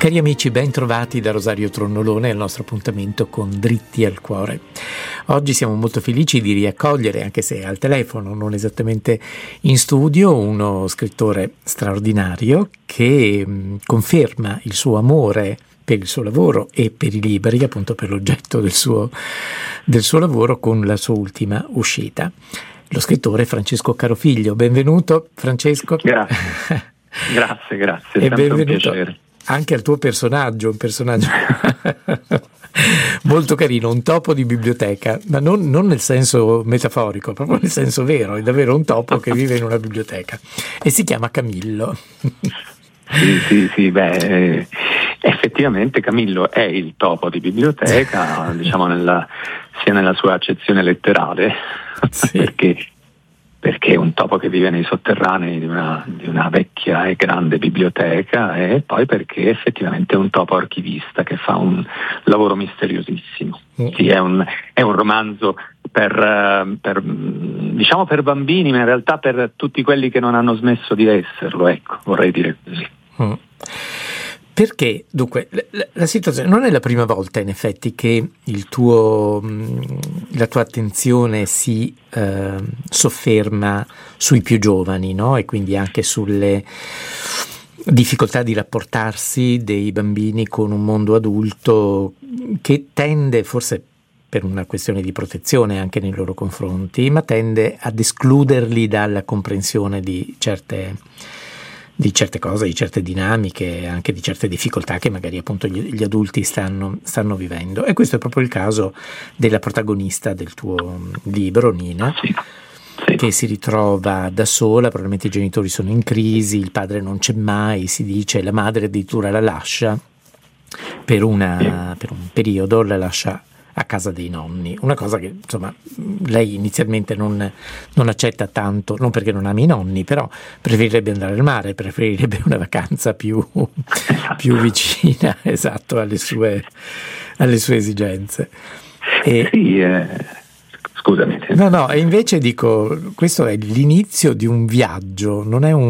Cari amici, ben trovati da Rosario Tronnolone al nostro appuntamento con Dritti al Cuore. Oggi siamo molto felici di riaccogliere, anche se al telefono, non esattamente in studio, uno scrittore straordinario che conferma il suo amore per il suo lavoro e per i libri, appunto per l'oggetto del suo lavoro, con la sua ultima uscita. Lo scrittore Francesco Carofiglio. Benvenuto Francesco. Grazie, è e sempre un benvenuto piacere. Anche al tuo personaggio, un personaggio molto carino, un topo di biblioteca, ma non nel senso metaforico, proprio nel senso vero, è davvero un topo che vive in una biblioteca e si chiama Camillo. Sì, effettivamente Camillo è il topo di biblioteca, diciamo sia nella sua accezione letterale, sì. perché è un topo che vive nei sotterranei di una vecchia e grande biblioteca, e poi perché effettivamente è un topo archivista che fa un lavoro misteriosissimo. Sì, è un romanzo per bambini, ma in realtà per tutti quelli che non hanno smesso di esserlo, ecco, vorrei dire così. Perché, dunque, la situazione non è la prima volta in effetti che la tua attenzione si sofferma sui più giovani, no? E quindi anche sulle difficoltà di rapportarsi dei bambini con un mondo adulto che tende, forse per una questione di protezione anche nei loro confronti, ma tende ad escluderli dalla comprensione di certe cose, di certe dinamiche, anche di certe difficoltà che magari appunto gli adulti stanno vivendo. E questo è proprio il caso della protagonista del tuo libro, Nina, sì. Che si ritrova da sola, probabilmente i genitori sono in crisi, il padre non c'è mai, si dice, la madre addirittura la lascia per un periodo, la lascia a casa dei nonni, una cosa che insomma lei inizialmente non accetta tanto, non perché non ami i nonni, però preferirebbe andare al mare, preferirebbe una vacanza più vicina, esatto, alle sue esigenze. Scusami. No, e invece dico, questo è l'inizio di un viaggio, non è un